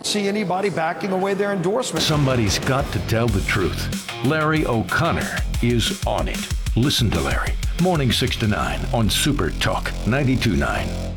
see anybody backing away their endorsement. Somebody's got to tell the truth. Larry O'Connor is on it. Listen to Larry. Morning 6 to 9 on Super Talk 92.9.